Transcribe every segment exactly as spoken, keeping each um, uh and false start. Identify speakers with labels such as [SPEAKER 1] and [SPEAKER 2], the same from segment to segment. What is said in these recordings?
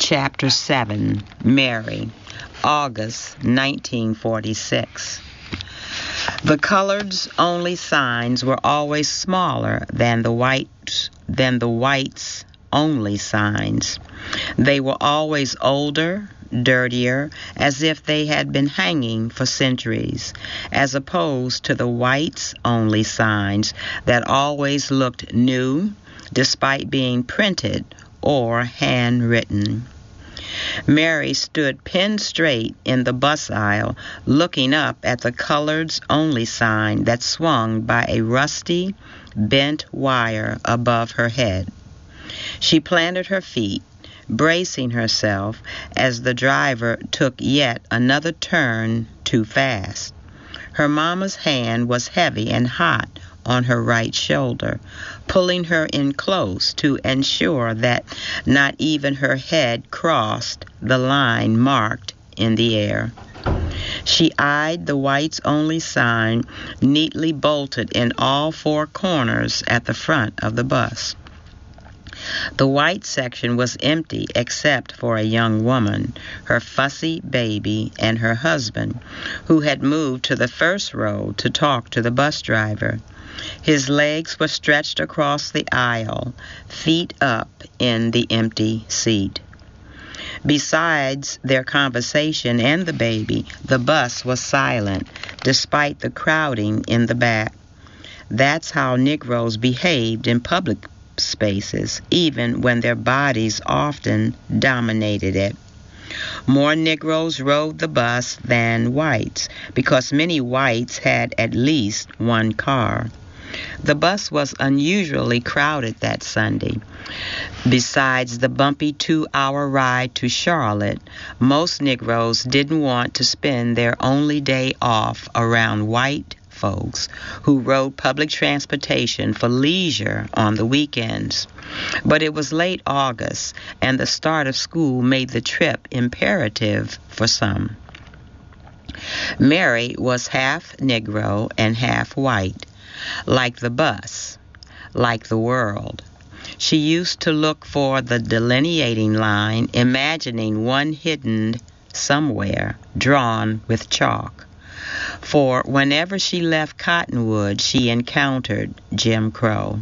[SPEAKER 1] Chapter seven, Mary, August nineteen forty-six. The coloreds' only signs were always smaller than the whites than the whites' only signs. They were always older, dirtier, as if they had been hanging for centuries, as opposed to the whites' only signs that always looked new, despite being printed or handwritten. Mary stood pin straight in the bus aisle, looking up at the coloreds' only sign that swung by a rusty, bent wire above her head. She planted her feet, bracing herself as the driver took yet another turn too fast. Her mama's hand was heavy and hot on her right shoulder, pulling her in close to ensure that not even her head crossed the line marked in the air. She eyed the whites-only sign neatly bolted in all four corners at the front of the bus. The white section was empty except for a young woman, her fussy baby, and her husband, who had moved to the first row to talk to the bus driver. His legs were stretched across the aisle, feet up in the empty seat. Besides their conversation and the baby, the bus was silent, despite the crowding in the back. That's how Negroes behaved in public spaces, even when their bodies often dominated it. More Negroes rode the bus than whites, because many whites had at least one car. The bus was unusually crowded that Sunday. Besides the bumpy two-hour ride to Charlotte, most Negroes didn't want to spend their only day off around white folks who rode public transportation for leisure on the weekends. But it was late August, and the start of school made the trip imperative for some. Mary was half Negro and half white, like the bus, like the world. She used to look for the delineating line, imagining one hidden somewhere, drawn with chalk. For whenever she left Cottonwood, she encountered Jim Crow.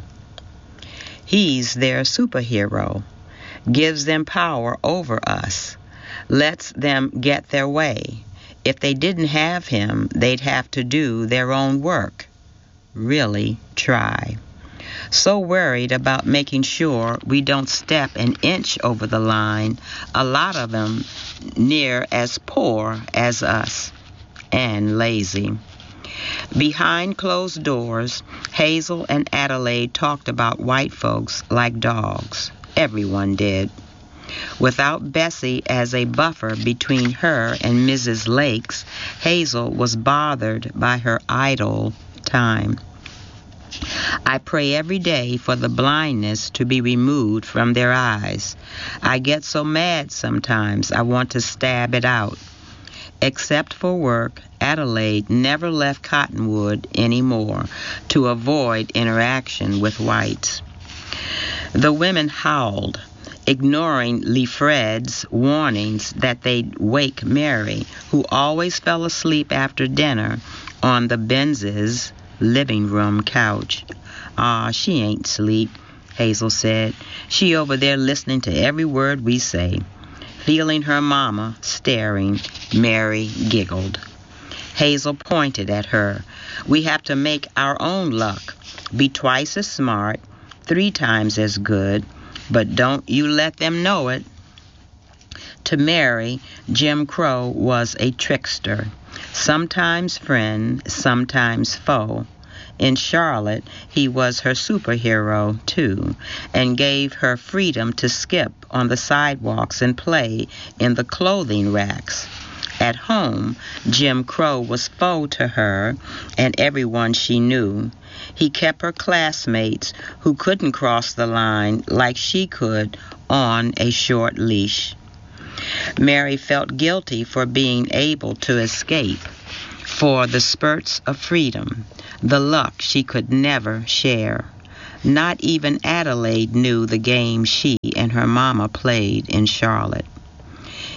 [SPEAKER 1] He's their superhero, gives them power over us, lets them get their way. If they didn't have him, they'd have to do their own work. Really try. So worried about making sure we don't step an inch over the line, a lot of them near as poor as us, and lazy. Behind closed doors, Hazel and Adelaide talked about white folks like dogs. Everyone did. Without Bessie as a buffer between her and Missus Lakes, Hazel was bothered by her idle time. I pray every day for the blindness to be removed from their eyes. I get so mad sometimes I want to stab it out. Except for work, Adelaide never left Cottonwood anymore to avoid interaction with whites. The women howled, ignoring Leifred's warnings that they'd wake Mary, who always fell asleep after dinner on the Benz's living room couch. "Ah, she ain't sleep," Hazel said. "She over there listening to every word we say." Feeling her mama staring, Mary giggled. Hazel pointed at her. "We have to make our own luck. Be twice as smart, three times as good, but don't you let them know it." To Mary, Jim Crow was a trickster, sometimes friend, sometimes foe. In Charlotte, he was her superhero, too, and gave her freedom to skip on the sidewalks and play in the clothing racks. At home, Jim Crow was foe to her and everyone she knew. He kept her classmates who couldn't cross the line like she could on a short leash. Mary felt guilty for being able to escape, for the spurts of freedom, the luck she could never share. Not even Adelaide knew the game she and her mama played in Charlotte.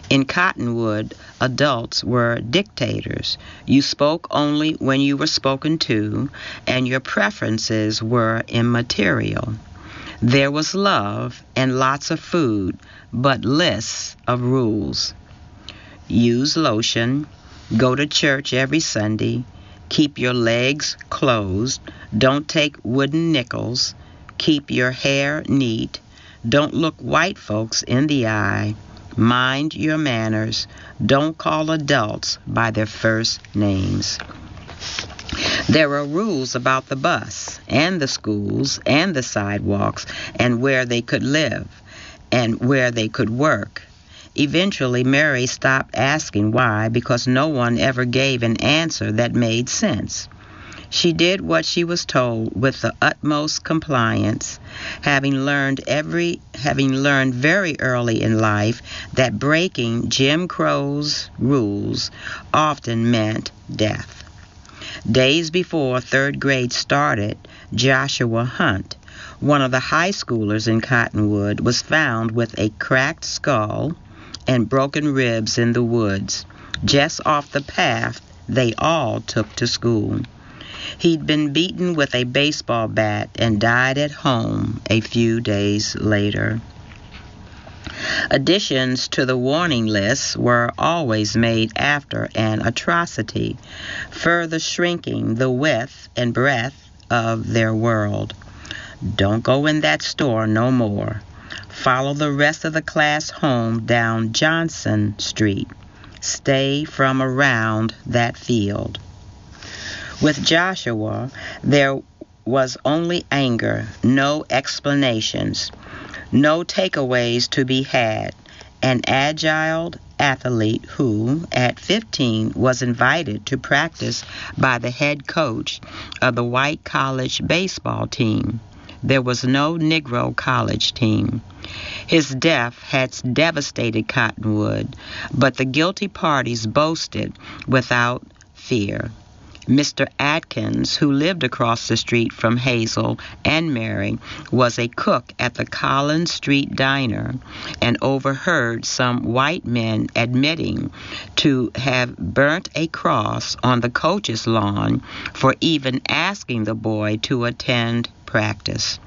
[SPEAKER 1] In Cottonwood, adults were dictators. You spoke only when you were spoken to, and your preferences were immaterial. There was love and lots of food, but lists of rules. Use lotion, go to church every Sunday, keep your legs closed, don't take wooden nickels, keep your hair neat, don't look white folks in the eye, mind your manners, don't call adults by their first names. There were rules about the bus and the schools and the sidewalks and where they could live and where they could work. Eventually, Mary stopped asking why because no one ever gave an answer that made sense. She did what she was told with the utmost compliance, having learned every having learned very early in life that breaking Jim Crow's rules often meant death. Days before third grade started, Joshua Hunt, one of the high schoolers in Cottonwood, was found with a cracked skull and broken ribs in the woods, just off the path they all took to school. He'd been beaten with a baseball bat and died at home a few days later. Additions to the warning lists were always made after an atrocity, further shrinking the width and breadth of their world. Don't go in that store no more. Follow the rest of the class home down Johnson Street. Stay from around that field. With Joshua, there was only anger, no explanations. No takeaways to be had. An agile athlete who, at fifteen, was invited to practice by the head coach of the white college baseball team. There was no Negro college team. His death had devastated Cottonwood, but the guilty parties boasted without fear. Mister Atkins, who lived across the street from Hazel and Mary, was a cook at the Collins Street Diner and overheard some white men admitting to have burnt a cross on the coach's lawn for even asking the boy to attend practice.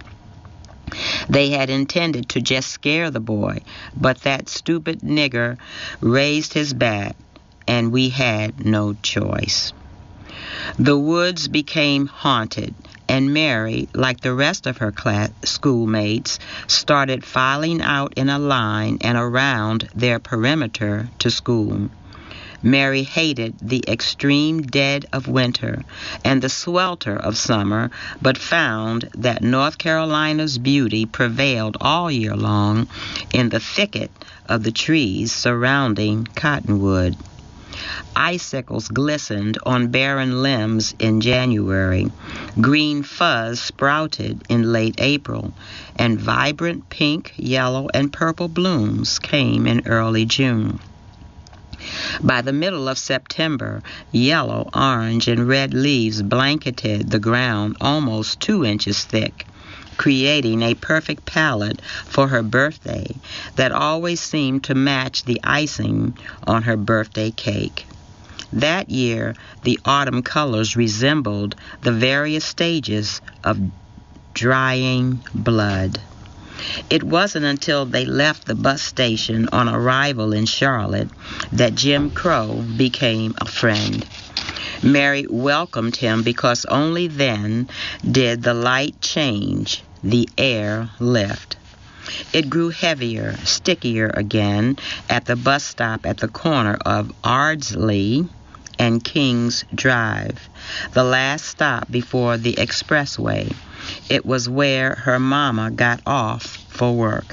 [SPEAKER 1] They had intended to just scare the boy, but that stupid nigger raised his bat, and we had no choice. The woods became haunted, and Mary, like the rest of her class schoolmates, started filing out in a line and around their perimeter to school. Mary hated the extreme dead of winter and the swelter of summer, but found that North Carolina's beauty prevailed all year long in the thicket of the trees surrounding Cottonwood. Icicles glistened on barren limbs in January. Green fuzz sprouted in late April, and vibrant pink, yellow, and purple blooms came in early June. By the middle of September, yellow, orange, and red leaves blanketed the ground almost two inches thick, creating a perfect palette for her birthday that always seemed to match the icing on her birthday cake. That year, the autumn colors resembled the various stages of drying blood. It wasn't until they left the bus station on arrival in Charlotte that Jim Crow became a friend. Mary welcomed him because only then did the light change, the air lift. It grew heavier, stickier again at the bus stop at the corner of Ardsley and Kings Drive, the last stop before the expressway. It was where her mama got off for work.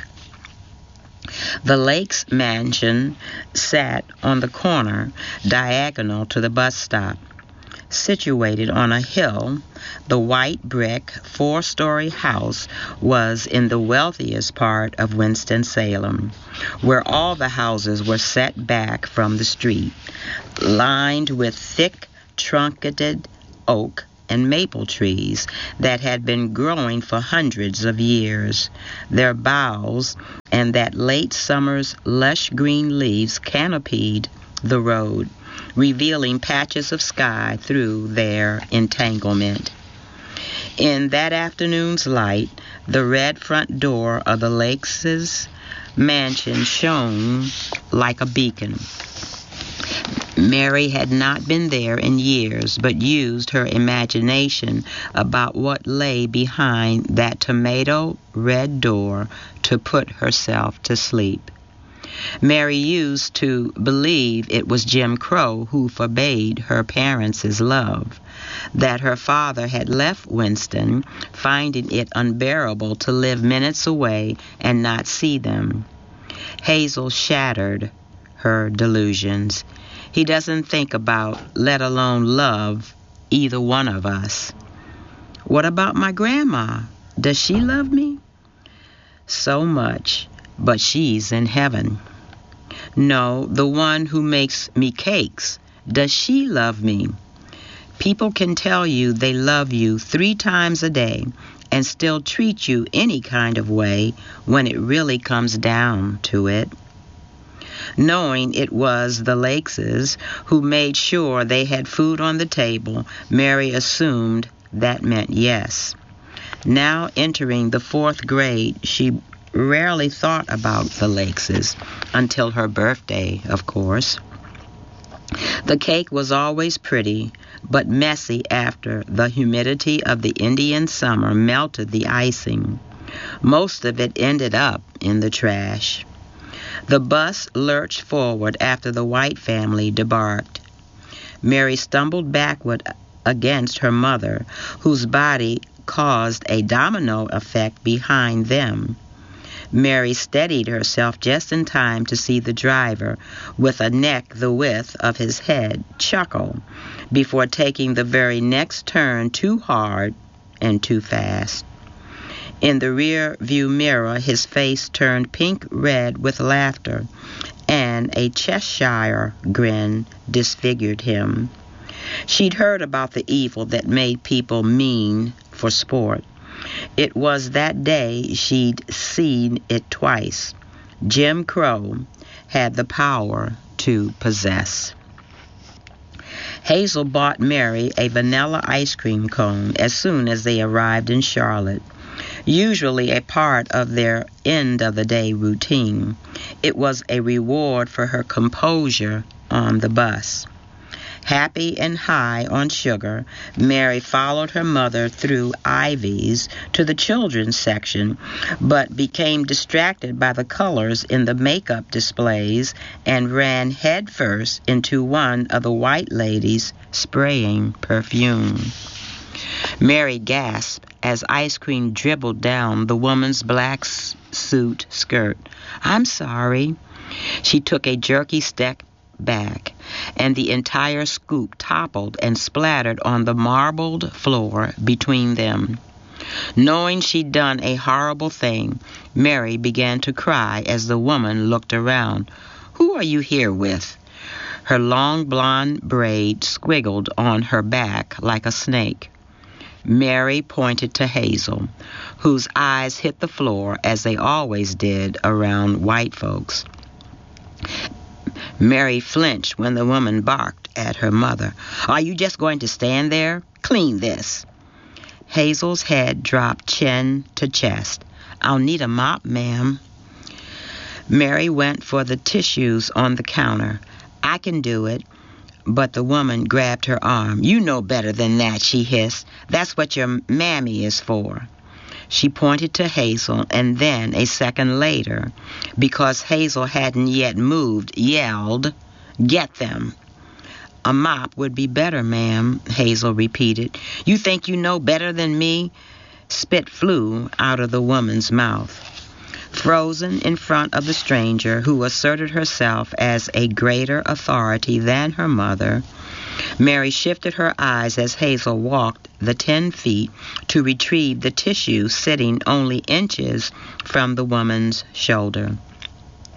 [SPEAKER 1] The Lakes mansion sat on the corner diagonal to the bus stop. Situated on a hill, the white brick four-story house was in the wealthiest part of Winston-Salem, where all the houses were set back from the street, lined with thick, truncated oak and maple trees that had been growing for hundreds of years. Their boughs and that late summer's lush green leaves canopied the road, revealing patches of sky through their entanglement. In that afternoon's light, the red front door of the Lakes' mansion shone like a beacon. Mary had not been there in years, but used her imagination about what lay behind that tomato-red door to put herself to sleep. Mary used to believe it was Jim Crow who forbade her parents' love, that her father had left Winston, finding it unbearable to live minutes away and not see them. Hazel shattered her delusions. He doesn't think about, let alone love, either one of us. What about my grandma? Does she love me? So much, but she's in heaven. No, the one who makes me cakes. Does she love me? People can tell you they love you three times a day and still treat you any kind of way when it really comes down to it. Knowing it was the Lakeses who made sure they had food on the table, Mary assumed that meant yes. Now entering the fourth grade, she rarely thought about the Lakeses, until her birthday, of course. The cake was always pretty, but messy after the humidity of the Indian summer melted the icing. Most of it ended up in the trash. The bus lurched forward after the White family debarked. Mary stumbled backward against her mother, whose body caused a domino effect behind them. Mary steadied herself just in time to see the driver, with a neck the width of his head, chuckle before taking the very next turn too hard and too fast. In the rear view mirror, his face turned pink-red with laughter, and a Cheshire grin disfigured him. She'd heard about the evil that made people mean for sport. It was that day she'd seen it twice. Jim Crow had the power to possess. Hazel bought Mary a vanilla ice cream cone as soon as they arrived in Charlotte, usually a part of their end-of-the-day routine. It was a reward for her composure on the bus. Happy and high on sugar, Mary followed her mother through Ivy's to the children's section, but became distracted by the colors in the makeup displays and ran headfirst into one of the white ladies spraying perfume. Mary gasped as ice cream dribbled down the woman's black suit skirt. "I'm sorry." She took a jerky step back, and the entire scoop toppled and splattered on the marbled floor between them. Knowing she'd done a horrible thing, Mary began to cry as the woman looked around. "Who are you here with?" Her long blonde braid squiggled on her back like a snake. Mary pointed to Hazel, whose eyes hit the floor as they always did around white folks. Mary flinched when the woman barked at her mother. "Are you just going to stand there? Clean this." Hazel's head dropped chin to chest. "I'll need a mop, ma'am." Mary went for the tissues on the counter. "I can do it." But the woman grabbed her arm. "You know better than that," she hissed. "That's what your mammy is for." She pointed to Hazel, and then, a second later, because Hazel hadn't yet moved, yelled, "Get them." "A mop would be better, ma'am," Hazel repeated. "You think you know better than me?" Spit flew out of the woman's mouth. Frozen in front of the stranger, who asserted herself as a greater authority than her mother, Mary shifted her eyes as Hazel walked the ten feet to retrieve the tissue sitting only inches from the woman's shoulder.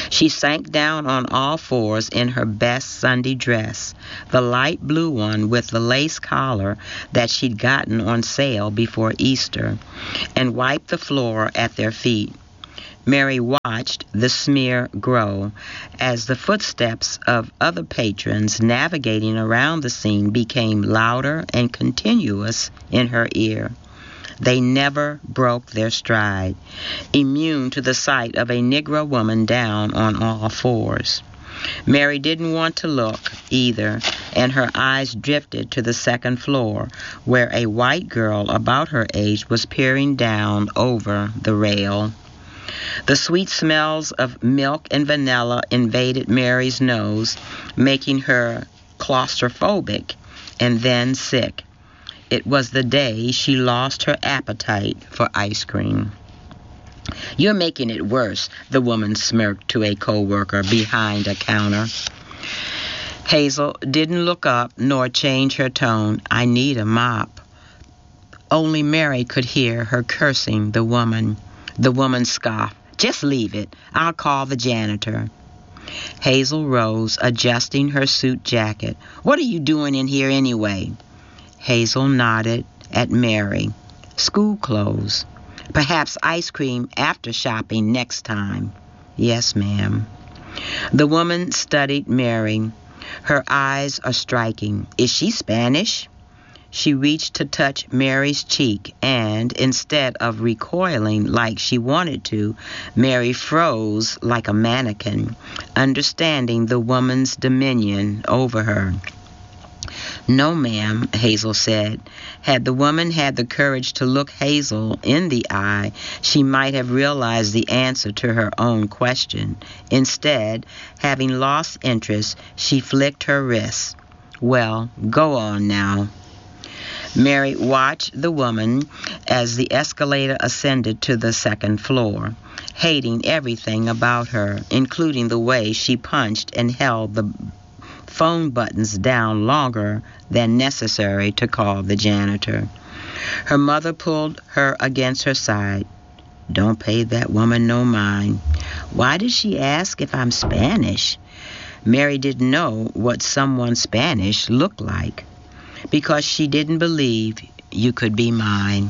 [SPEAKER 1] She sank down on all fours in her best Sunday dress, the light blue one with the lace collar that she'd gotten on sale before Easter, and wiped the floor at their feet. Mary watched the smear grow as the footsteps of other patrons navigating around the scene became louder and continuous in her ear. They never broke their stride, immune to the sight of a Negro woman down on all fours. Mary didn't want to look either, and her eyes drifted to the second floor, where a white girl about her age was peering down over the rail. The sweet smells of milk and vanilla invaded Mary's nose, making her claustrophobic and then sick. It was the day she lost her appetite for ice cream. "You're making it worse," the woman smirked to a co-worker behind a counter. Hazel didn't look up nor change her tone. "I need a mop." Only Mary could hear her cursing the woman. The woman scoffed. "Just leave it. I'll call the janitor." Hazel rose, adjusting her suit jacket. "What are you doing in here anyway?" Hazel nodded at Mary. "School clothes. Perhaps ice cream after shopping next time." "Yes, ma'am." The woman studied Mary. "Her eyes are striking. Is she Spanish?" She reached to touch Mary's cheek, and instead of recoiling like she wanted to, Mary froze like a mannequin, understanding the woman's dominion over her. "No, ma'am," Hazel said. Had the woman had the courage to look Hazel in the eye, she might have realized the answer to her own question. Instead, having lost interest, she flicked her wrist. "Well, go on now." Mary watched the woman as the escalator ascended to the second floor, hating everything about her, including the way she punched and held the phone buttons down longer than necessary to call the janitor. Her mother pulled her against her side. "Don't pay that woman no mind. Why did she ask if I'm Spanish?" Mary didn't know what someone Spanish looked like. "Because she didn't believe you could be mine."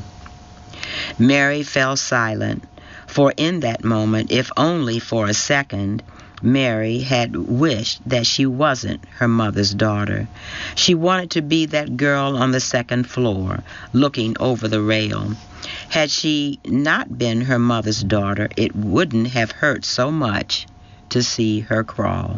[SPEAKER 1] Mary fell silent, for in that moment, if only for a second, Mary had wished that she wasn't her mother's daughter. She wanted to be that girl on the second floor, looking over the rail. Had she not been her mother's daughter, it wouldn't have hurt so much to see her crawl.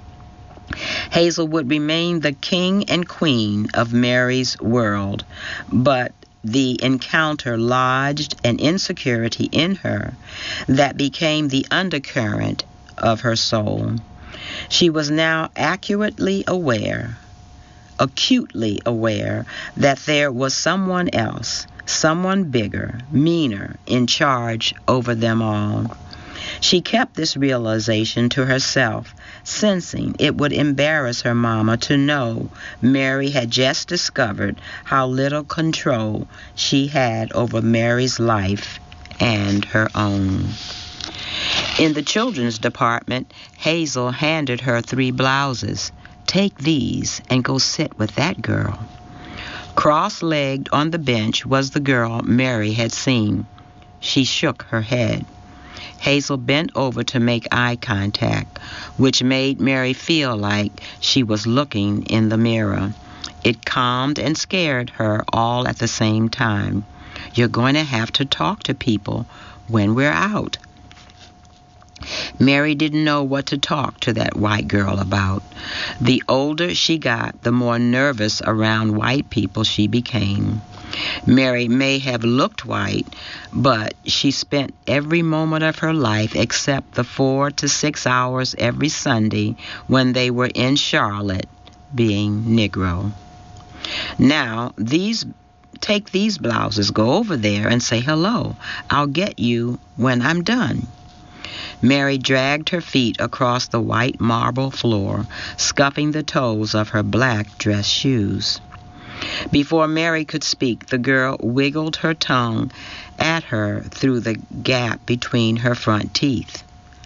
[SPEAKER 1] Hazel would remain the king and queen of Mary's world, but the encounter lodged an insecurity in her that became the undercurrent of her soul. She was now accurately aware, acutely aware, that there was someone else, someone bigger, meaner, in charge over them all. She kept this realization to herself, sensing it would embarrass her mama to know Mary had just discovered how little control she had over Mary's life and her own. In the children's department, Hazel handed her three blouses. "Take these and go sit with that girl." Cross-legged on the bench was the girl Mary had seen. She shook her head. Hazel bent over to make eye contact, which made Mary feel like she was looking in the mirror. It calmed and scared her all at the same time. "You're going to have to talk to people when we're out." Mary didn't know what to talk to that white girl about. The older she got, the more nervous around white people she became. Mary may have looked white, but she spent every moment of her life except the four to six hours every Sunday when they were in Charlotte being Negro. "Now, these take these blouses, go over there and say hello. I'll get you when I'm done." Mary dragged her feet across the white marble floor, scuffing the toes of her black dress shoes. Before Mary could speak, the girl wiggled her tongue at her through the gap between her front teeth.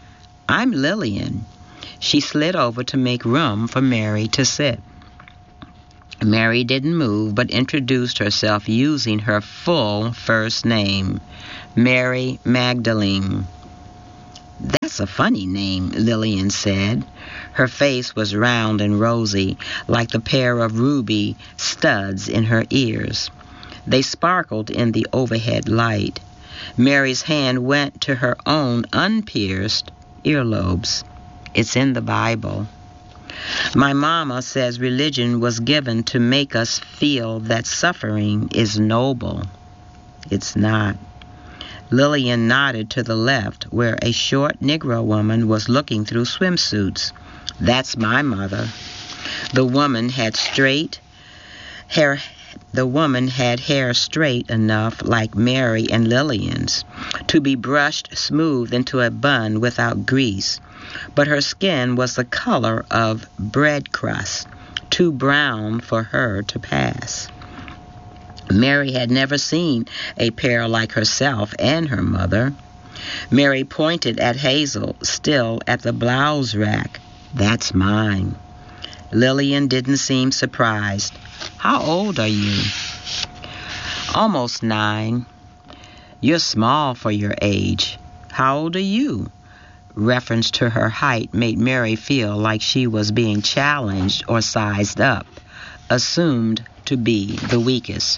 [SPEAKER 1] I'm Lillian." She slid over to make room for Mary to sit. Mary didn't move, but introduced herself using her full first name, Mary Magdalene. "That's a funny name," Lillian said. Her face was round and rosy, like the pair of ruby studs in her ears. They sparkled in the overhead light. Mary's hand went to her own unpierced earlobes. "It's in the Bible. My mama says religion was given to make us feel that suffering is noble. It's not." Lillian nodded to the left, where a short Negro woman was looking through swimsuits. "That's my mother." The woman had straight hair. The woman had hair straight enough, like Mary and Lillian's, to be brushed smooth into a bun without grease, but her skin was the color of bread crust, too brown for her to pass. Mary had never seen a pair like herself and her mother. Mary pointed at Hazel, still at the blouse rack. "That's mine." Lillian didn't seem surprised. "How old are you?" "Almost nine." "You're small for your age. How old are you?" Reference to her height made Mary feel like she was being challenged or sized up, assumed to be the weakest.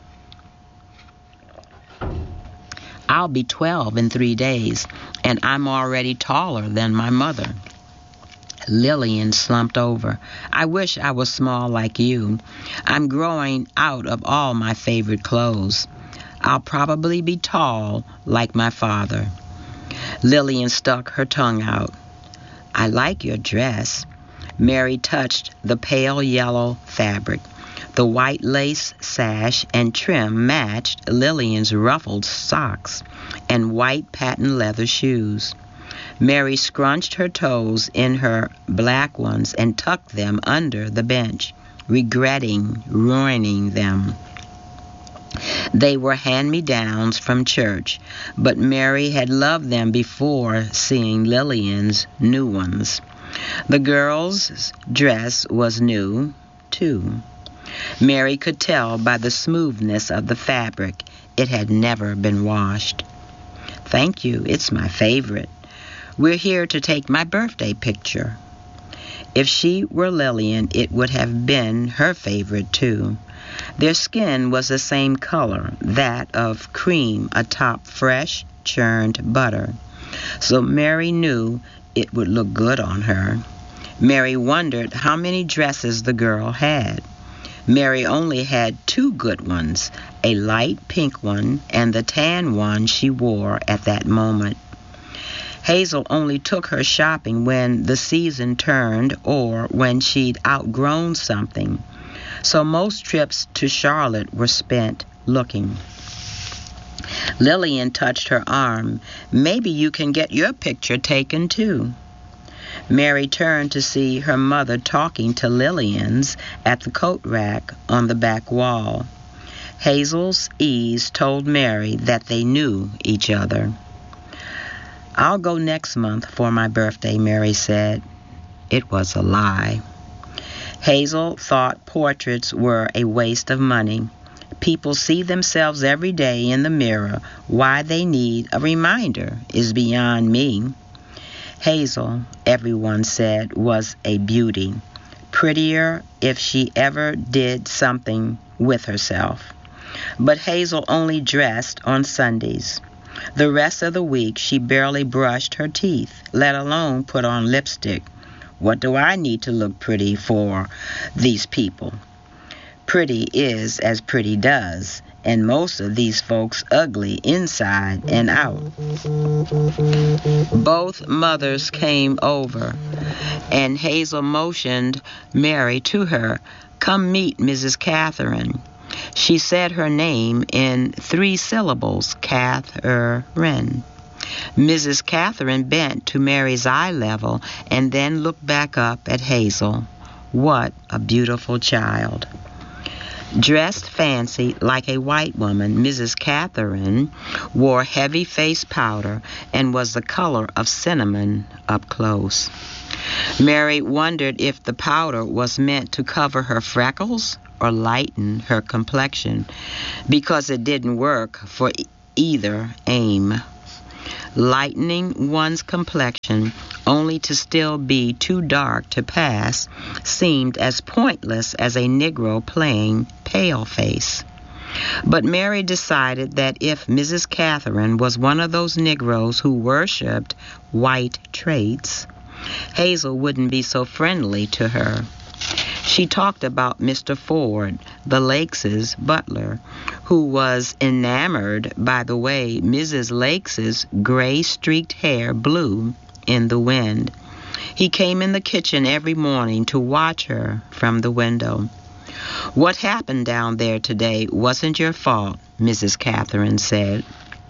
[SPEAKER 1] "I'll be twelve in three days, and I'm already taller than my mother." Lillian slumped over. "I wish I was small like you. I'm growing out of all my favorite clothes. I'll probably be tall like my father." Lillian stuck her tongue out. "I like your dress." Mary touched the pale yellow fabric. The white lace sash and trim matched Lillian's ruffled socks and white patent leather shoes. Mary scrunched her toes in her black ones and tucked them under the bench, regretting ruining them. They were hand-me-downs from church, but Mary had loved them before seeing Lillian's new ones. The girl's dress was new, too. Mary could tell by the smoothness of the fabric it had never been washed. "Thank you, it's my favorite. We're here to take my birthday picture." If she were Lillian, it would have been her favorite, too. Their skin was the same color, that of cream atop fresh, churned butter, so Mary knew it would look good on her. Mary wondered how many dresses the girl had. Mary only had two good ones, a light pink one and the tan one she wore at that moment. Hazel only took her shopping when the season turned or when she'd outgrown something, so most trips to Charlotte were spent looking. Lillian touched her arm. "Maybe you can get your picture taken, too." Mary turned to see her mother talking to Lillian's at the coat rack on the back wall. Hazel's ease told Mary that they knew each other. "I'll go next month for my birthday," Mary said. It was a lie. Hazel thought portraits were a waste of money. People see themselves every day in the mirror. Why they need a reminder is beyond me. Hazel, everyone said, was a beauty. Prettier if she ever did something with herself. But Hazel only dressed on Sundays. The rest of the week she barely brushed her teeth, let alone put on lipstick. What do I need to look pretty for these people? Pretty is as pretty does, and most of these folks ugly inside and out. Both mothers came over, and Hazel motioned Mary to her. "Come meet Missus Catherine." She said her name in three syllables, Catherine. Missus Catherine bent to Mary's eye level and then looked back up at Hazel. What a beautiful child. Dressed fancy like a white woman, Missus Catherine wore heavy face powder and was the color of cinnamon up close. Mary wondered if the powder was meant to cover her freckles or lighten her complexion, because it didn't work for either aim. Lightening one's complexion only to still be too dark to pass seemed as pointless as a Negro playing pale-face. But Mary decided that if Missus Catherine was one of those Negroes who worshipped white traits, Hazel wouldn't be so friendly to her. She talked about Mister Ford, the Lakes' butler, who was enamored by the way Missus Lakes' gray-streaked hair blew in the wind. He came in the kitchen every morning to watch her from the window. "What happened down there today wasn't your fault," Missus Catherine said.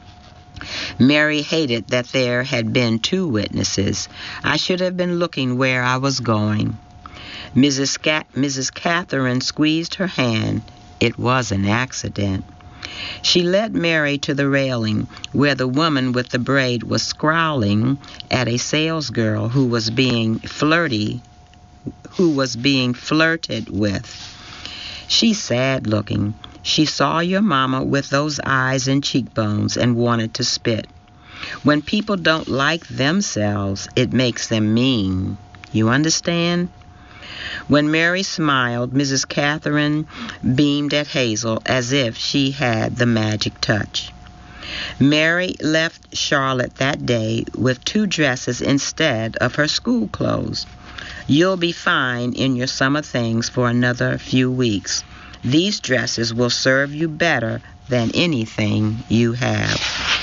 [SPEAKER 1] Mary hated that there had been two witnesses. "I should have been looking where I was going." Missus Sca- Missus Catherine squeezed her hand. It was an accident. She led Mary to the railing, where the woman with the braid was scowling at a salesgirl who was being flirty, who was being flirted with. "She's sad-looking. She saw your mama with those eyes and cheekbones and wanted to spit. When people don't like themselves, it makes them mean. You understand?" When Mary smiled, Missus Catherine beamed at Hazel as if she had the magic touch. Mary left Charlotte that day with two dresses instead of her school clothes. "You'll be fine in your summer things for another few weeks. These dresses will serve you better than anything you have."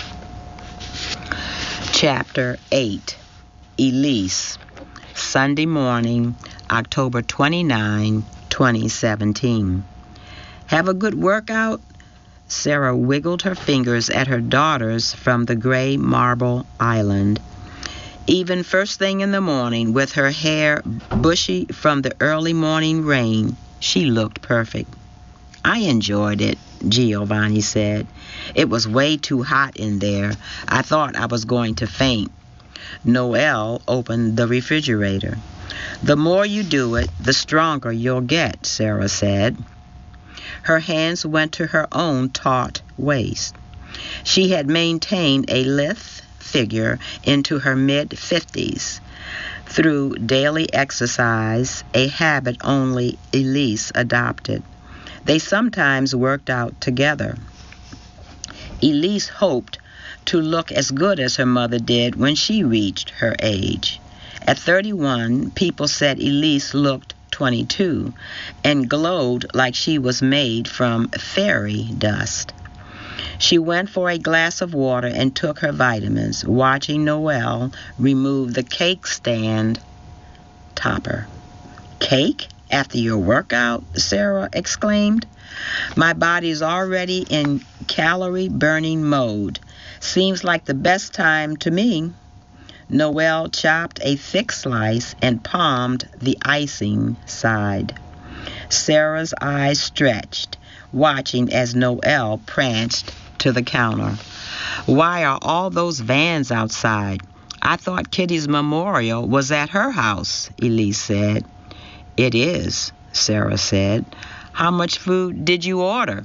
[SPEAKER 1] Chapter eight. Elise. Sunday morning, October twenty-ninth, twenty seventeen. "Have a good workout?" Sarah wiggled her fingers at her daughters from the gray marble island. Even first thing in the morning, with her hair bushy from the early morning rain, she looked perfect. "I enjoyed it," Giovanni said. "It was way too hot in there. I thought I was going to faint." Noelle opened the refrigerator. "The more you do it, the stronger you'll get," Sarah said. Her hands went to her own taut waist. She had maintained a lithe figure into her mid-fifties through daily exercise, a habit only Elise adopted. They sometimes worked out together. Elise hoped to look as good as her mother did when she reached her age. At thirty-one, people said Elise looked twenty-two and glowed like she was made from fairy dust. She went for a glass of water and took her vitamins, watching Noelle remove the cake stand topper. "Cake after your workout?" Sarah exclaimed. "My body's already in calorie-burning mode. Seems like the best time to me." Noelle chopped a thick slice and palmed the icing side. Sarah's eyes stretched, watching as Noelle pranced to the counter. "Why are all those vans outside? I thought Kitty's memorial was at her house," Elise said. "It is," Sarah said. "How much food did you order?"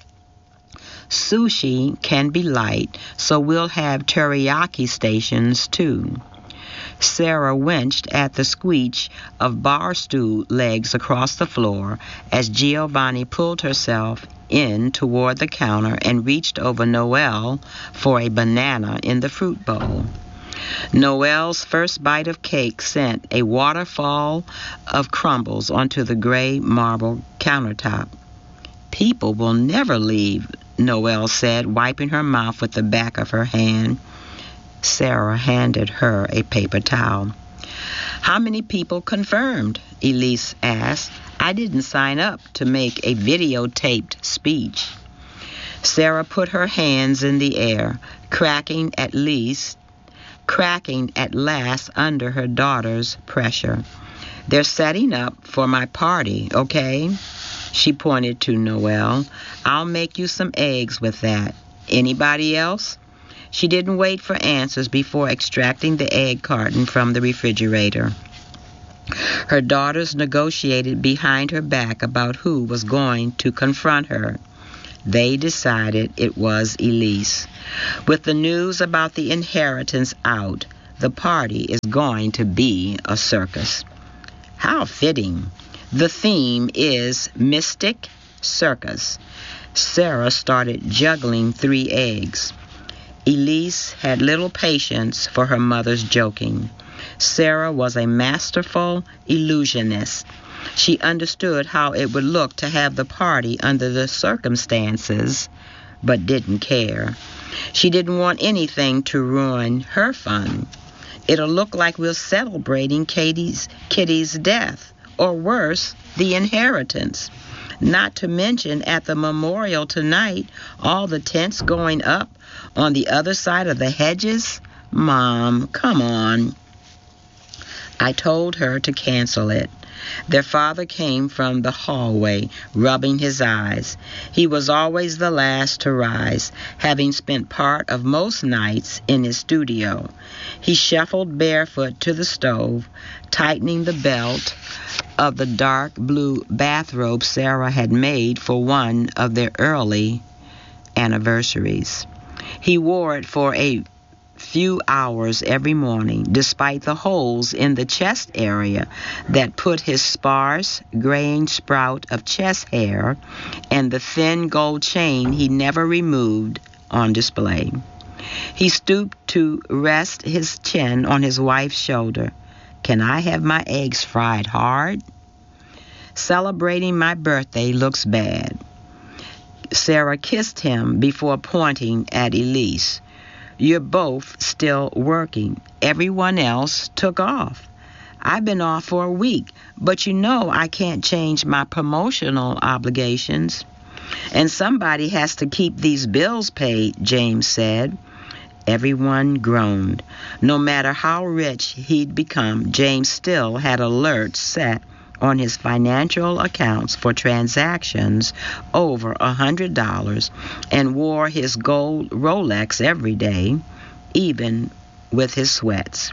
[SPEAKER 1] "Sushi can be light, so we'll have teriyaki stations too." Sarah winced at the squeak of bar stool legs across the floor as Giovanni pulled herself in toward the counter and reached over Noelle for a banana in the fruit bowl. Noelle's first bite of cake sent a waterfall of crumbles onto the gray marble countertop. "People will never leave," Noelle said, wiping her mouth with the back of her hand. Sarah handed her a paper towel. "How many people confirmed?" Elise asked. "I didn't sign up to make a videotaped speech." Sarah put her hands in the air, cracking at least, cracking at last under her daughter's pressure. "They're setting up for my party, okay?" She pointed to Noelle. "I'll make you some eggs with that. Anybody else?" She didn't wait for answers before extracting the egg carton from the refrigerator. Her daughters negotiated behind her back about who was going to confront her. They decided it was Elise. With the news about the inheritance out, the party is going to be a circus. How fitting. The theme is Mystic Circus. Sarah started juggling three eggs. Elise had little patience for her mother's joking. Sarah was a masterful illusionist. She understood how it would look to have the party under the circumstances, but didn't care. She didn't want anything to ruin her fun. It'll look like we're celebrating Katie's, Kitty's death, or worse, the inheritance. Not to mention at the memorial tonight, all the tents going up on the other side of the hedges. Mom, come on. I told her to cancel it. Their father came from the hallway, rubbing his eyes. He was always the last to rise, having spent part of most nights in his studio. He shuffled barefoot to the stove, tightening the belt of the dark blue bathrobe Sarah had made for one of their early anniversaries. He wore it for a few hours every morning, despite the holes in the chest area that put his sparse, graying sprout of chest hair and the thin gold chain he never removed on display. He stooped to rest his chin on his wife's shoulder. "Can I have my eggs fried hard? Celebrating my birthday looks bad." Sarah kissed him before pointing at Elise. "You're both still working. Everyone else took off. I've been off for a week, but you know I can't change my promotional obligations. And somebody has to keep these bills paid," James said. Everyone groaned. No matter how rich he'd become, James still had alerts set on his financial accounts for transactions over a hundred dollars and wore his gold Rolex every day, even with his sweats.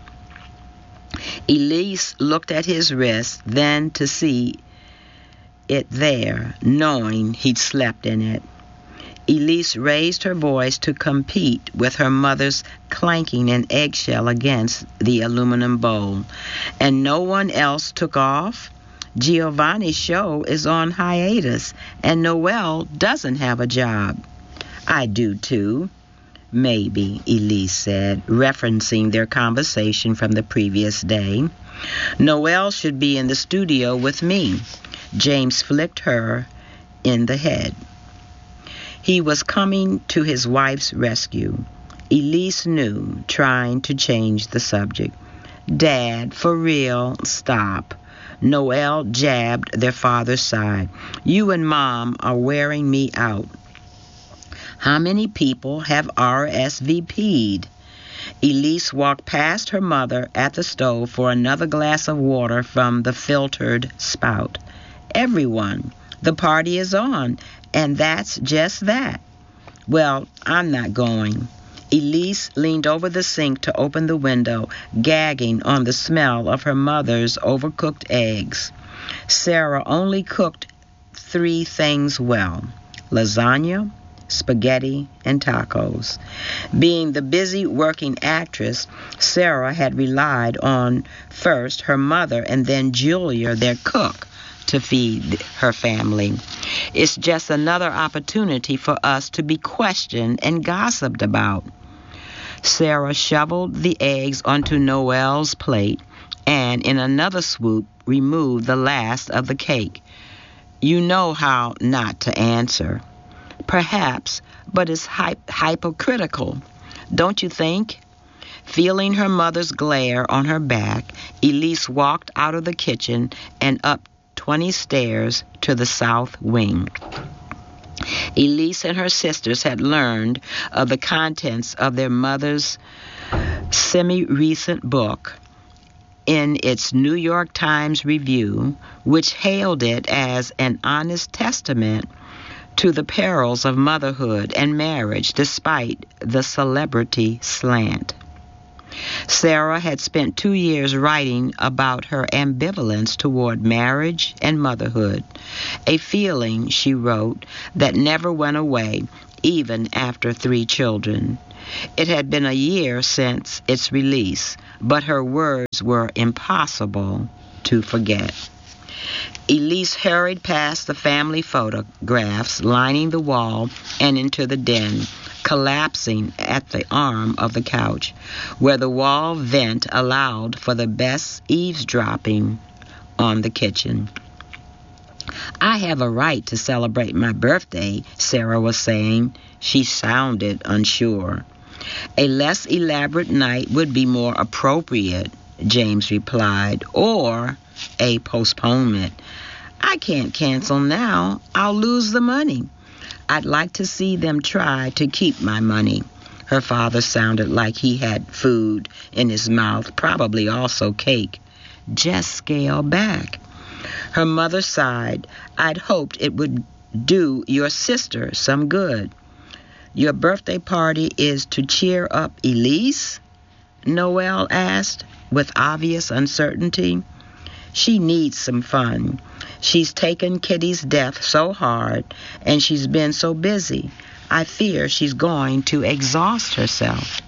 [SPEAKER 1] Elise looked at his wrist, then to see it there, knowing he'd slept in it. Elise raised her voice to compete with her mother's clanking an eggshell against the aluminum bowl. "And no one else took off? Giovanni's show is on hiatus, and Noelle doesn't have a job." "I do too." "Maybe," Elise said, referencing their conversation from the previous day. "Noelle should be in the studio with me." James flicked her in the head. He was coming to his wife's rescue. Elise knew, trying to change the subject. "Dad, for real, stop." Noelle jabbed their father's side. "You and Mom are wearing me out." "How many people have R S V P'd? Elise walked past her mother at the stove for another glass of water from the filtered spout. "Everyone. The party is on, and that's just that." "Well, I'm not going." Elise leaned over the sink to open the window, gagging on the smell of her mother's overcooked eggs. Sarah only cooked three things well: lasagna, spaghetti, and tacos. Being the busy working actress, Sarah had relied on first her mother and then Julia, their cook, to feed her family. It's just another opportunity for us to be questioned and gossiped about. Sarah shoveled the eggs onto Noelle's plate and, in another swoop, removed the last of the cake. "You know how not to answer." "Perhaps, but it's hy- hypocritical, don't you think?" Feeling her mother's glare on her back, Elise walked out of the kitchen and up twenty stairs to the south wing. Elise and her sisters had learned of the contents of their mother's semi-recent book, in its New York Times review, which hailed it as an honest testament to the perils of motherhood and marriage despite the celebrity slant. Sarah had spent two years writing about her ambivalence toward marriage and motherhood, a feeling, she wrote, that never went away, even after three children. It had been a year since its release, but her words were impossible to forget. Elise hurried past the family photographs lining the wall and into the den, collapsing at the arm of the couch, where the wall vent allowed for the best eavesdropping on the kitchen. "I have a right to celebrate my birthday," Sarah was saying. She sounded unsure. "A less elaborate night would be more appropriate," James replied, "or a postponement. I can't cancel now. I'll lose the money. I'd like to see them try to keep my money." Her father sounded like he had food in his mouth, probably also cake. "Just scale back." Her mother sighed. "I'd hoped it would do your sister some good." "Your birthday party is to cheer up Elise?" Noelle asked, with obvious uncertainty. "She needs some fun. She's taken Kitty's death so hard, and she's been so busy. I fear she's going to exhaust herself."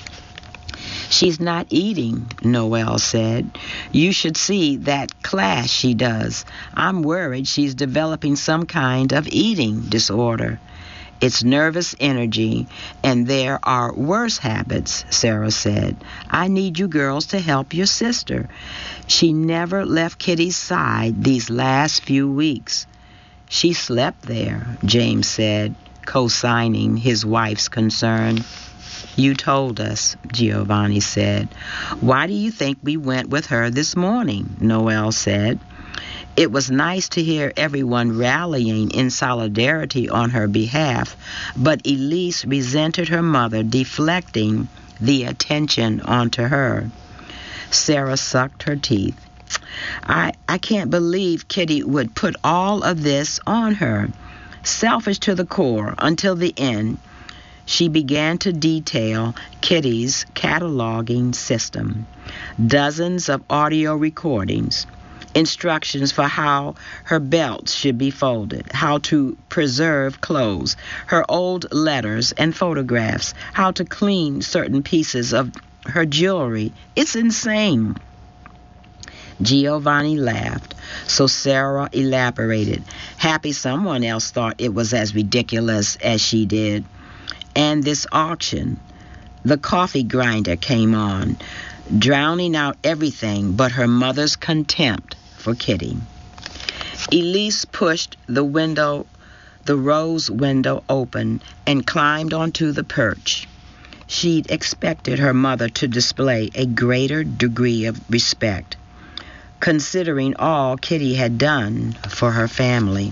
[SPEAKER 1] "She's not eating," Noelle said. "You should see that class she does. I'm worried she's developing some kind of eating disorder." "It's nervous energy, and there are worse habits," Sarah said. "I need you girls to help your sister. She never left Kitty's side these last few weeks." "She slept there," James said, co-signing his wife's concern. "You told us," Giovanni said. "Why do you think we went with her this morning?" Noelle said. It was nice to hear everyone rallying in solidarity on her behalf, but Elise resented her mother deflecting the attention onto her. Sarah sucked her teeth. I, I can't believe Kitty would put all of this on her. Selfish to the core until the end. She began to detail Kitty's cataloging system. Dozens of audio recordings. Instructions for how her belts should be folded, how to preserve clothes, her old letters and photographs, how to clean certain pieces of her jewelry. It's insane. Giovanni laughed, so Sarah elaborated, happy someone else thought it was as ridiculous as she did. And this auction, the coffee grinder came on, drowning out everything but her mother's contempt for Kitty. Elise pushed the window, the rose window open and climbed onto the perch. She'd expected her mother to display a greater degree of respect, considering all Kitty had done for her family.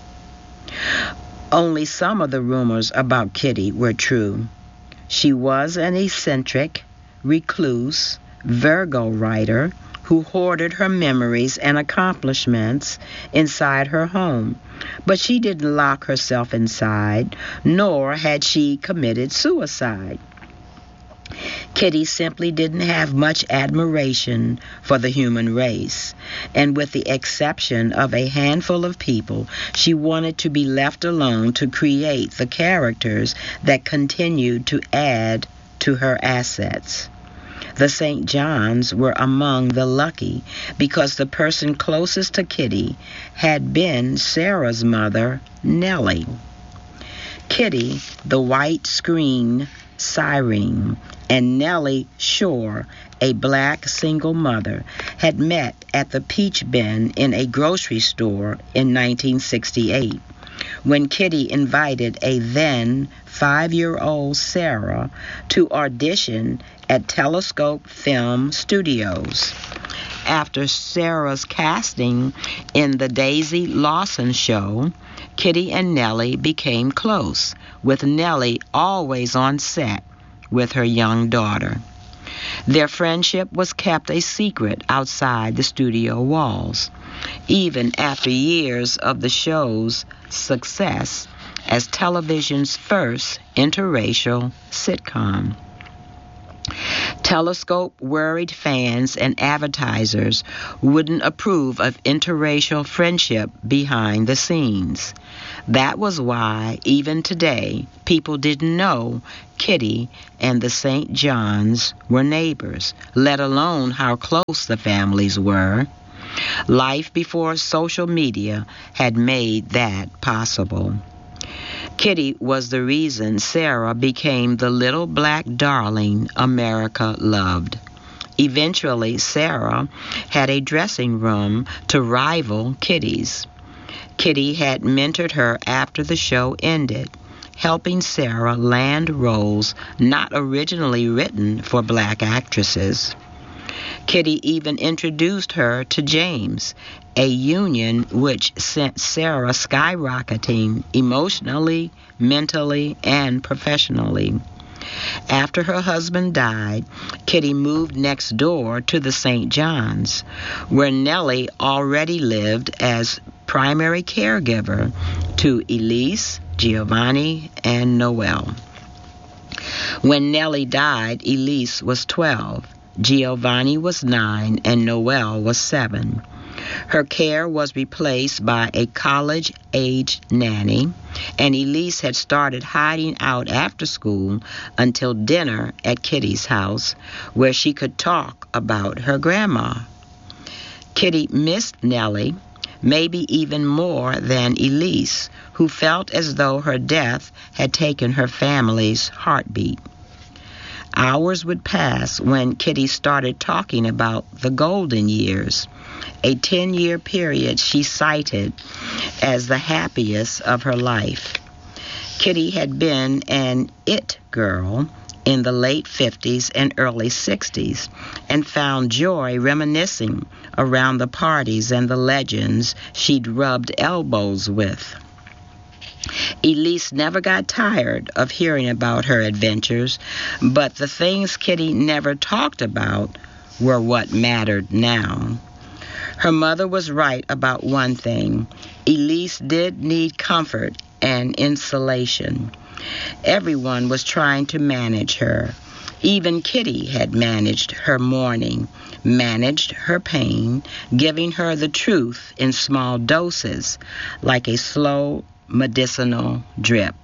[SPEAKER 1] Only some of the rumors about Kitty were true. She was an eccentric, recluse, Virgo writer who hoarded her memories and accomplishments inside her home. But she didn't lock herself inside, nor had she committed suicide. Kitty simply didn't have much admiration for the human race, and with the exception of a handful of people, she wanted to be left alone to create the characters that continued to add to her assets. The Saint Johns were among the lucky because the person closest to Kitty had been Sarah's mother, Nellie. Kitty, the white screen siren, and Nellie Shore, a black single mother, had met at the Peach Bin in a grocery store in nineteen sixty-eight, when Kitty invited a then five-year-old Sarah to audition at Telescope Film Studios. After Sarah's casting in the Daisy Lawson show, Kitty and Nellie became close, with Nellie always on set with her young daughter. Their friendship was kept a secret outside the studio walls, even after years of the show's success as television's first interracial sitcom. Telescope worried fans and advertisers wouldn't approve of interracial friendship behind the scenes. That was why, even today, people didn't know Kitty and the Saint Johns were neighbors, let alone how close the families were. Life before social media had made that possible. Kitty was the reason Sarah became the little black darling America loved. Eventually, Sarah had a dressing room to rival Kitty's. Kitty had mentored her after the show ended, helping Sarah land roles not originally written for black actresses. Kitty even introduced her to James, a union which sent Sarah skyrocketing emotionally, mentally, and professionally. After her husband died, Kitty moved next door to the Saint Johns, where Nellie already lived as primary caregiver to Elise, Giovanni, and Noel. When Nellie died, Elise was twelve. Giovanni was nine and Noel was seven. Her care was replaced by a college-age nanny, and Elise had started hiding out after school until dinner at Kitty's house, where she could talk about her grandma. Kitty missed Nellie, maybe even more than Elise, who felt as though her death had taken her family's heartbeat. Hours would pass when Kitty started talking about the golden years, a ten-year period she cited as the happiest of her life. Kitty had been an it girl in the late fifties and early sixties and found joy reminiscing around the parties and the legends she'd rubbed elbows with. Elise never got tired of hearing about her adventures, but the things Kitty never talked about were what mattered now. Her mother was right about one thing. Elise did need comfort and insulation. Everyone was trying to manage her. Even Kitty had managed her mourning, managed her pain, giving her the truth in small doses, like a slow medicinal drip.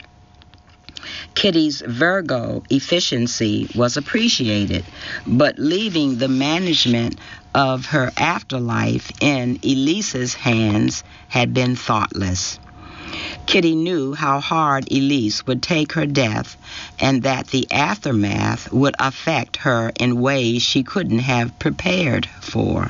[SPEAKER 1] Kitty's Virgo efficiency was appreciated, but leaving the management of her afterlife in Elise's hands had been thoughtless. Kitty knew how hard Elise would take her death and that the aftermath would affect her in ways she couldn't have prepared for.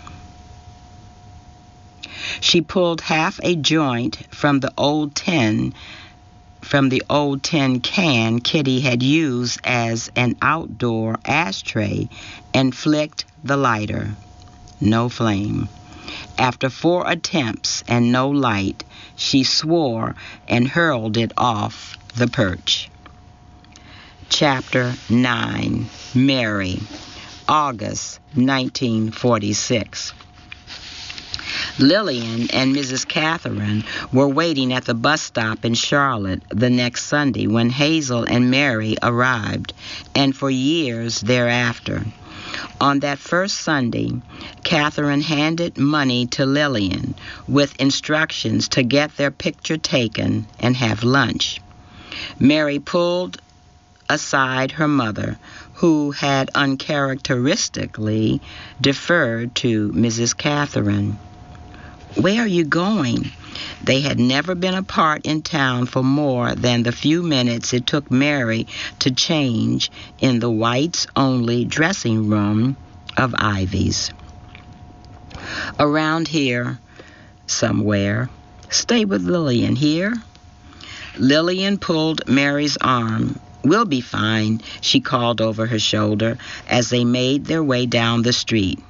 [SPEAKER 1] She pulled half a joint from the old tin from the old tin can Kitty had used as an outdoor ashtray and flicked the lighter. No flame. After four attempts and no light, she swore and hurled it off the perch. Chapter nine. Mary. August nineteen forty-six. Lillian and Missus Catherine were waiting at the bus stop in Charlotte the next Sunday when Hazel and Mary arrived, and for years thereafter. On that first Sunday, Catherine handed money to Lillian with instructions to get their picture taken and have lunch. Mary pulled aside her mother, who had uncharacteristically deferred to Missus Catherine. "Where are you going?" They had never been apart in town for more than the few minutes it took Mary to change in the whites-only dressing room of Ivy's. "Around here, somewhere. Stay with Lillian here." Lillian pulled Mary's arm. "We'll be fine," she called over her shoulder as they made their way down the street.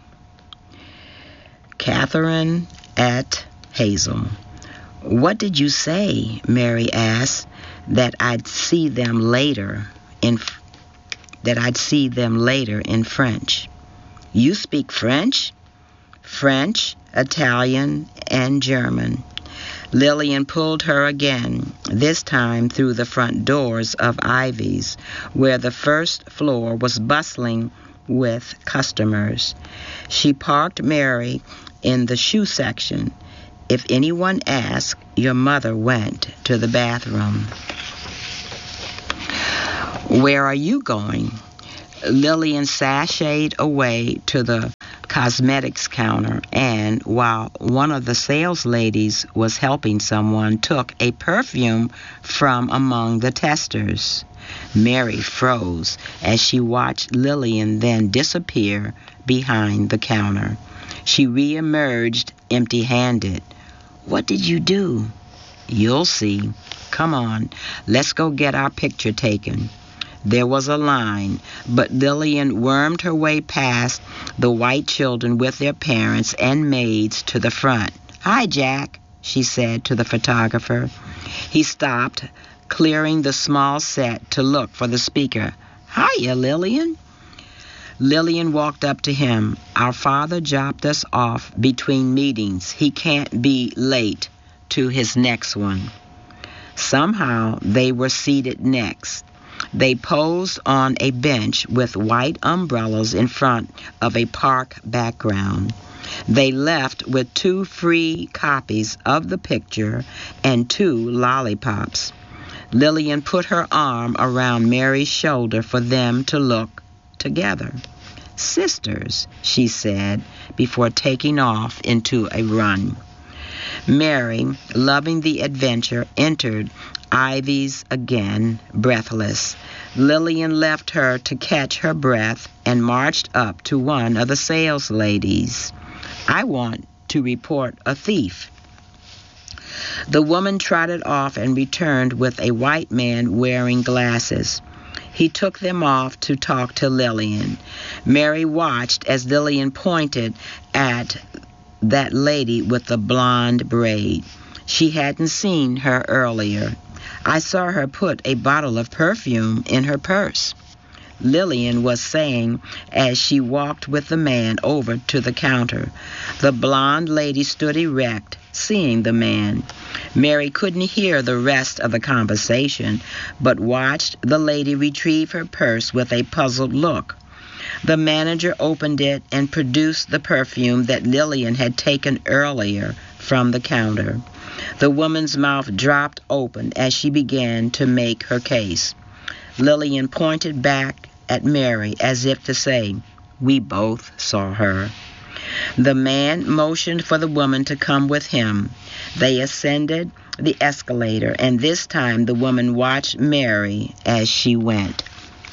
[SPEAKER 1] Catherine at Hazel. "What did you say?" Mary asked. "That I'd see them later in that I'd see them later in French. You speak French? French, Italian, and German. Lillian pulled her again, this time through the front doors of Ivy's, where the first floor was bustling with customers. She parked Mary in the shoe section. If anyone asked, your mother went to the bathroom. Where are you going? Lillian sashayed away to the cosmetics counter and, while one of the sales ladies was helping someone, took a perfume from among the testers. Mary froze as she watched Lillian then disappear behind the counter. She reemerged empty-handed. What did you do? You'll see. Come on, let's go get our picture taken. There was a line, but Lillian wormed her way past the white children with their parents and maids to the front. Hi, Jack, she said to the photographer. He stopped, clearing the small set to look for the speaker. Hiya, Lillian. Lillian walked up to him. Our father dropped us off between meetings. He can't be late to his next one. Somehow they were seated next. They posed on a bench with white umbrellas in front of a park background. They left with two free copies of the picture and two lollipops. Lillian put her arm around Mary's shoulder for them to look together. Sisters, she said, before taking off into a run. Mary, loving the adventure, entered Ivy's again, breathless. Lillian left her to catch her breath and marched up to one of the sales ladies. I want to report a thief. The woman trotted off and returned with a white man wearing glasses. He took them off to talk to Lillian. Mary watched as Lillian pointed at that lady with the blonde braid. She hadn't seen her earlier. I saw her put a bottle of perfume in her purse, Lillian was saying as she walked with the man over to the counter. The blonde lady stood erect, seeing the man. Mary couldn't hear the rest of the conversation, but watched the lady retrieve her purse with a puzzled look. The manager opened it and produced the perfume that Lillian had taken earlier from the counter. The woman's mouth dropped open as she began to make her case. Lillian pointed back at Mary as if to say, "We both saw her." The man motioned for the woman to come with him. They ascended the escalator, and this time the woman watched Mary as she went.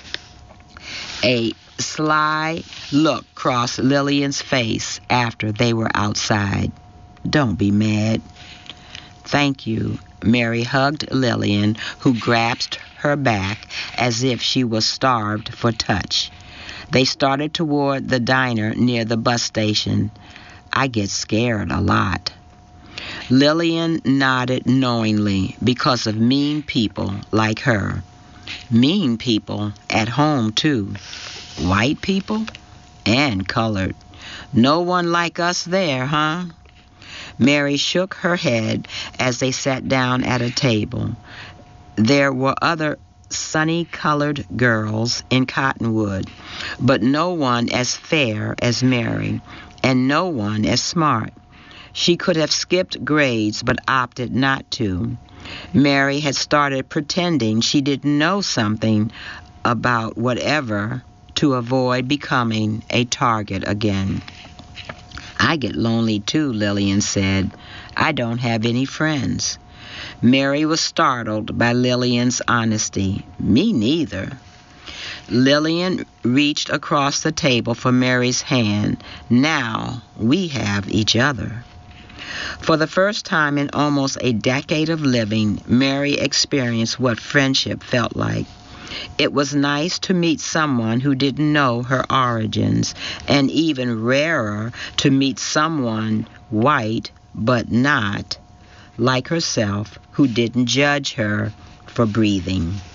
[SPEAKER 1] A sly look crossed Lillian's face after they were outside. "Don't be mad." "Thank you." Mary hugged Lillian, who grasped her back as if she was starved for touch. They started toward the diner near the bus station. "I get scared a lot." Lillian nodded knowingly because of mean people like her. Mean people at home, too. White people and colored. No one like us there, huh? Mary shook her head as they sat down at a table. There were other sunny-colored girls in Cottonwood, but no one as fair as Mary, and no one as smart. She could have skipped grades, but opted not to. Mary had started pretending she didn't know something about whatever to avoid becoming a target again. "I get lonely too," Lillian said. "I don't have any friends." Mary was startled by Lillian's honesty. "Me neither." Lillian reached across the table for Mary's hand. "Now we have each other." For the first time in almost a decade of living, Mary experienced what friendship felt like. It was nice to meet someone who didn't know her origins, and even rarer to meet someone white but not, like herself, who didn't judge her for breathing.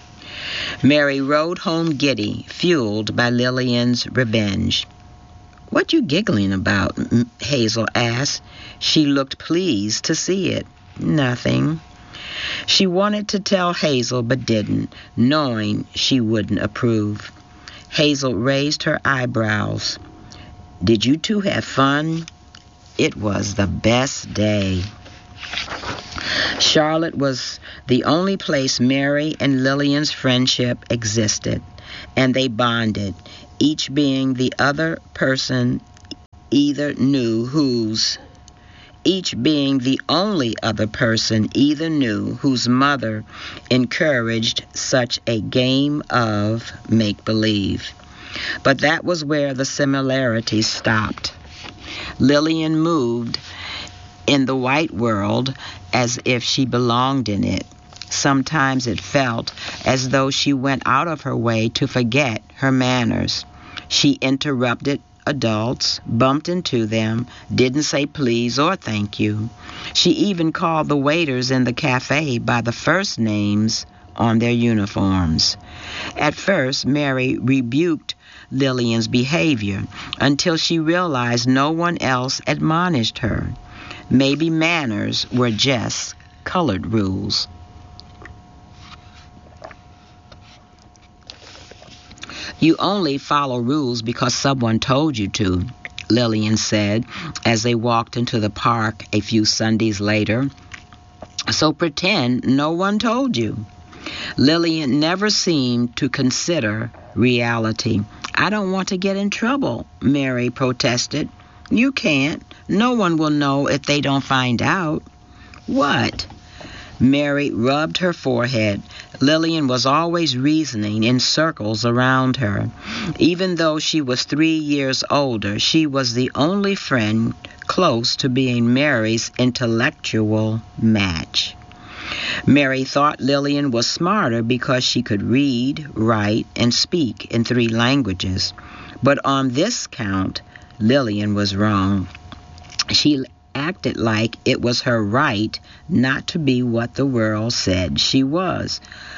[SPEAKER 1] Mary rode home giddy, fueled by Lillian's revenge. "What you giggling about?" Hazel asked. She looked pleased to see it. "Nothing." She wanted to tell Hazel but didn't, knowing she wouldn't approve. Hazel raised her eyebrows. "Did you two have fun?" "It was the best day." Charlotte was the only place Mary and Lillian's friendship existed, and they bonded, each being the other person either knew whose each being the only other person either knew whose mother encouraged such a game of make-believe. But that was where the similarities stopped. Lillian moved in the white world as if she belonged in it. Sometimes it felt as though she went out of her way to forget her manners. She interrupted adults, bumped into them, didn't say please or thank you. She even called the waiters in the cafe by the first names on their uniforms. At first, Mary rebuked Lillian's behavior until she realized no one else admonished her. Maybe manners were just colored rules. "You only follow rules because someone told you to," Lillian said as they walked into the park a few Sundays later. "So pretend no one told you." Lillian never seemed to consider reality. "I don't want to get in trouble," Mary protested. "You can't. No one will know if they don't find out." "What?" Mary rubbed her forehead. Lillian was always reasoning in circles around her. Even though she was three years older, she was the only friend close to being Mary's intellectual match. Mary thought Lillian was smarter because she could read, write, and speak in three languages. But on this count, Lillian was wrong. She acted like it was her right not to be what the world said she was.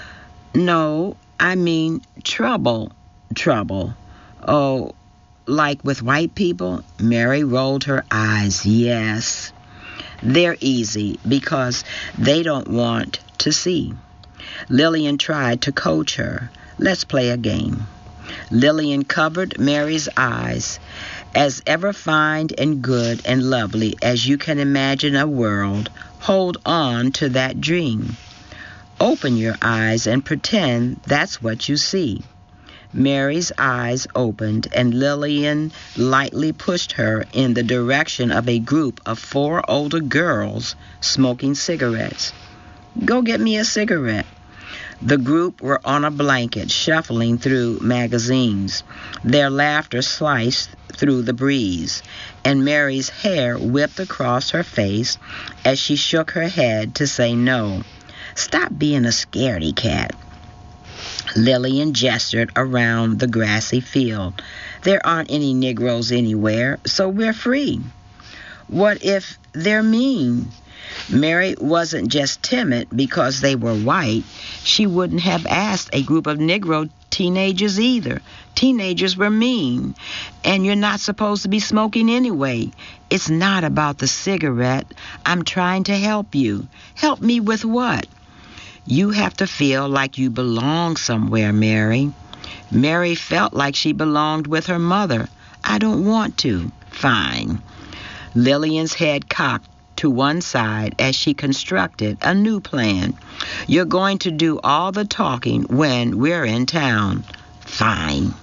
[SPEAKER 1] "No, I mean trouble, trouble." "Oh, like with white people?" Mary rolled her eyes. "Yes. They're easy because they don't want to see." Lillian tried to coach her. "Let's play a game." Lillian covered Mary's eyes. "As ever fine and good and lovely as you can imagine a world, hold on to that dream. Open your eyes and pretend that's what you see." Mary's eyes opened, and Lillian lightly pushed her in the direction of a group of four older girls smoking cigarettes. "Go get me a cigarette." The group were on a blanket, shuffling through magazines. Their laughter sliced through the breeze, and Mary's hair whipped across her face as she shook her head to say no. "Stop being a scaredy cat." Lillian gestured around the grassy field. "There aren't any Negroes anywhere, so we're free." "What if they're mean?" Mary wasn't just timid because they were white. She wouldn't have asked a group of Negro teenagers either. Teenagers were mean, and you're not supposed to be smoking anyway. "It's not about the cigarette. I'm trying to help you." "Help me with what?" "You have to feel like you belong somewhere, Mary." Mary felt like she belonged with her mother. "I don't want to." "Fine." Lillian's head cocked to one side as she constructed a new plan. "You're going to do all the talking when we're in town." "Fine."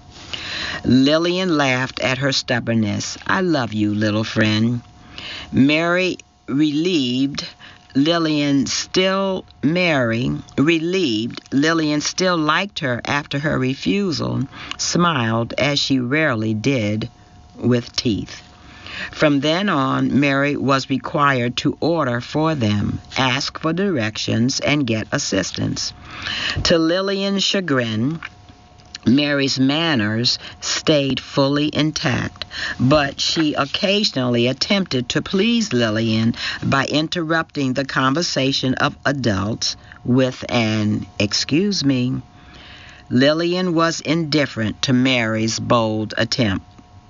[SPEAKER 1] Lillian laughed at her stubbornness. "I love you, little friend." Mary relieved Lillian still Mary, relieved Lillian still liked her after her refusal, smiled as she rarely did with teeth. From then on, Mary was required to order for them, ask for directions, and get assistance. To Lillian's chagrin, Mary's manners stayed fully intact, but she occasionally attempted to please Lillian by interrupting the conversation of adults with an "excuse me." Lillian was indifferent to Mary's bold attempt.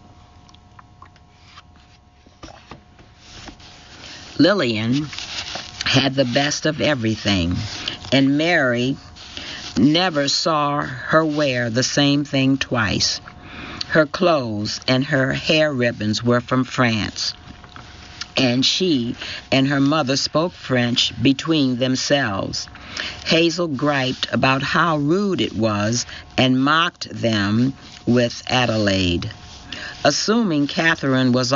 [SPEAKER 1] Lillian had the best of everything, and Mary never saw her wear the same thing twice. Her clothes and her hair ribbons were from France, and she and her mother spoke French between themselves. Hazel griped about how rude it was and mocked them with Adelaide. Assuming Catherine was